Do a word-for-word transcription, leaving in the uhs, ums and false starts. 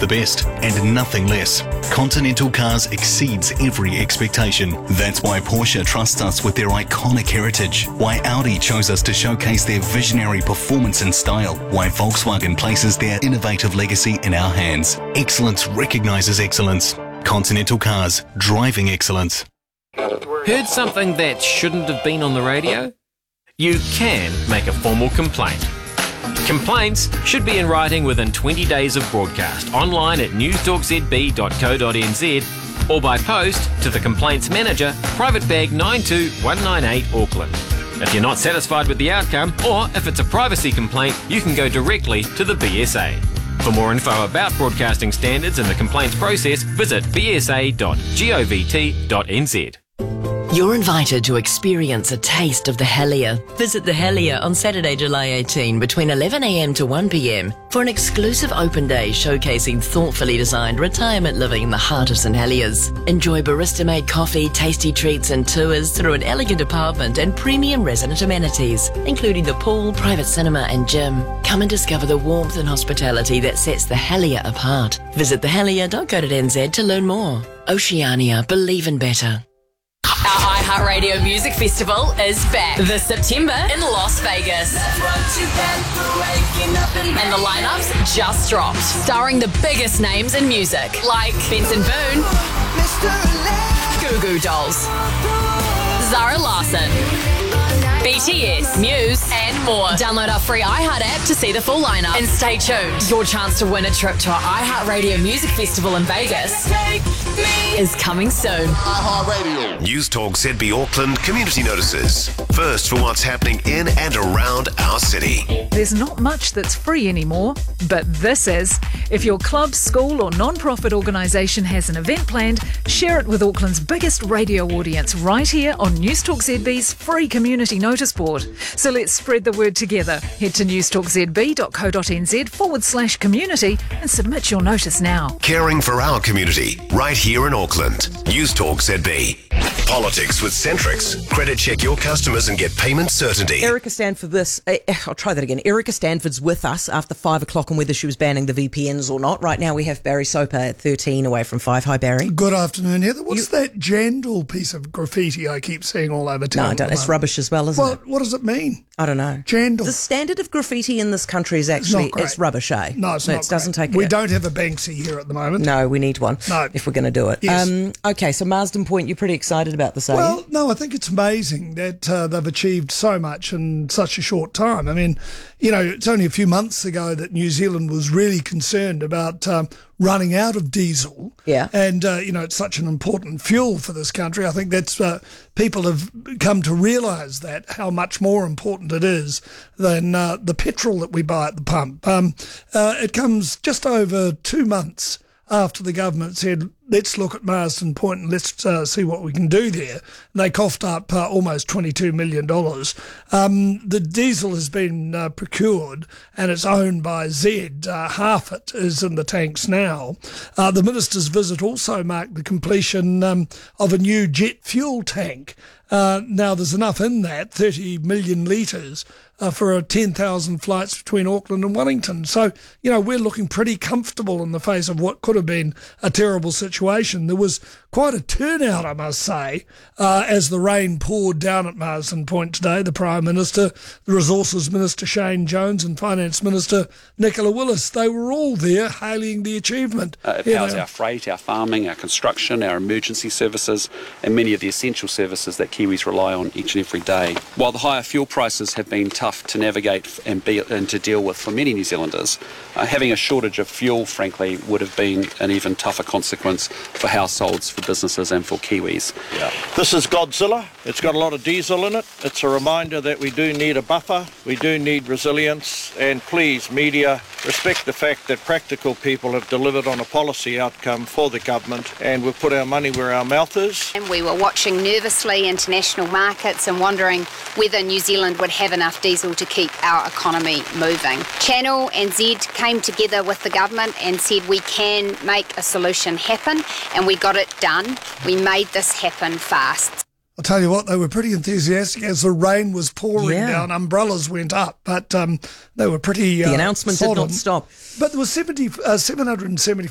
the best and nothing less. Continental Cars exceeds every expectation. That's why Porsche trusts us with their iconic heritage. Why Audi chose us to showcase their visionary performance and style. Why Volkswagen places their innovative legacy in our hands. Excellence recognises excellence. Continental Cars, driving excellence. Heard something that shouldn't have been on the radio? You can make a formal complaint. Complaints should be in writing within twenty days of broadcast, online at news talk z b dot co dot n z or by post to the Complaints Manager, Private Bag nine two one nine eight, Auckland. If you're not satisfied with the outcome, or if it's a privacy complaint, you can go directly to the B S A. For more info about broadcasting standards and the complaints process, visit b s a dot govt dot n z. You're invited to experience a taste of the Helier. Visit the Helier on Saturday, July eighteenth between eleven a m to one p m for an exclusive open day showcasing thoughtfully designed retirement living in the heart of St Heliers. Enjoy barista-made coffee, tasty treats and tours through an elegant apartment and premium resident amenities, including the pool, private cinema and gym. Come and discover the warmth and hospitality that sets the Helier apart. Visit the helier dot co dot n z to learn more. Oceania, believe in better. Our iHeartRadio Music Festival is back this September in Las Vegas. And the lineups just dropped, starring the biggest names in music, like Benson Boone, Goo Goo Dolls, Zara Larsson, B T S, Muse, and more. Download our free iHeart app to see the full lineup. And stay tuned. Your chance to win a trip to our iHeartRadio Music Festival in Vegas is coming soon. iHeartRadio. News Talk Z B Auckland community notices. First for what's happening in and around our city. There's not much that's free anymore, but this is. If your club, school or non-profit organisation has an event planned, share it with Auckland's biggest radio audience right here on News Talk Z B's free community notice board. So let's spread the word together. Head to news talk z b dot co dot n z forward slash community and submit your notice now. Caring for our community right here in Auckland. News Talk Z B. Politics with Centrix. Credit check your customers and get payment certainty. Erica Stanford, this, uh, I'll try that again. Erica Stanford's with us after five o'clock on whether she was banning the V P Ns or not. Right now we have Barry Soper at thirteen away from five. Hi, Barry. Good afternoon, Heather. What's You- that Jandal piece of graffiti I keep seeing all over town? No, I don't. It's rubbish as well, isn't Well, it? what does it mean? I don't know. Jandal. The standard of graffiti in this country is actually, not great. it's rubbish, eh? No, it's not It doesn't great. take We it. don't have a Banksy here at the moment. No, we need one No. if we're going to do it. Yes. Um, okay, so Marsden Point, you're pretty excited about this, are Well, you? no, I think it's amazing that uh, they've achieved so much in such a short time. I mean, you know, it's only a few months ago that New Zealand was really concerned about um, running out of diesel. Yeah. And, uh, you know, it's such an important fuel for this country. I think that's, uh, people have come to realise that, how much more important it is than uh, the petrol that we buy at the pump. Um, uh, it comes just over two months after the government said, let's look at Marsden Point and let's uh, see what we can do there. And they coughed up uh, almost twenty-two million dollars. Um, the diesel has been uh, procured and it's owned by Z. Uh, half it is in the tanks now. Uh, the minister's visit also marked the completion um, of a new jet fuel tank. Uh, now, there's enough in that, thirty million litres, uh, for uh, ten thousand flights between Auckland and Wellington. So, you know, we're looking pretty comfortable in the face of what could have been a terrible situation. There was quite a turnout, I must say, uh, as the rain poured down at Marsden Point today. The Prime Minister, the Resources Minister Shane Jones and Finance Minister Nicola Willis, they were all there hailing the achievement. Uh, it You powers know, our freight, our farming, our construction, our emergency services, and many of the essential services that Kiwis rely on each and every day. While the higher fuel prices have been tough to navigate and, be, and to deal with for many New Zealanders, uh, having a shortage of fuel, frankly, would have been an even tougher consequence for households, for businesses and for Kiwis. Yeah. This is Godzilla. It's got a lot of diesel in it. It's a reminder that we do need a buffer, we do need resilience, and please, media, respect the fact that practical people have delivered on a policy outcome for the government, and we've put our money where our mouth is. And we were watching nervously international markets and wondering whether New Zealand would have enough diesel to keep our economy moving. Channel and Z came together with the government and said we can make a solution happen, and we got it done. We made this happen fast. I'll tell you what, they were pretty enthusiastic as the rain was pouring Yeah. down. Umbrellas went up, but um, they were pretty. Uh, The announcement did sodden. not stop. But there was seventy, uh, seven hundred seventy.